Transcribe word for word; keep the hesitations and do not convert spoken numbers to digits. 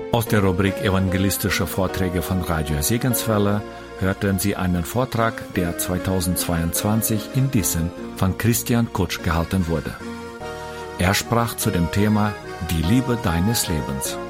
Aus der Rubrik Evangelistische Vorträge von Radio Segenswelle hörten Sie einen Vortrag, der zweitausendzweiundzwanzig in Diesen von Christian Kutsch gehalten wurde. Er sprach zu dem Thema Die Liebe deines Lebens.